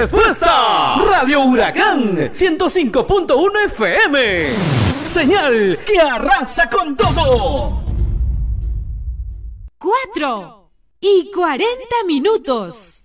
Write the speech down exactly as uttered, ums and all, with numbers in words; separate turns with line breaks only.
respuesta. Radio Huracán ciento cinco punto uno F M. Señal que arrasa con todo.
Cuatro y cuarenta minutos.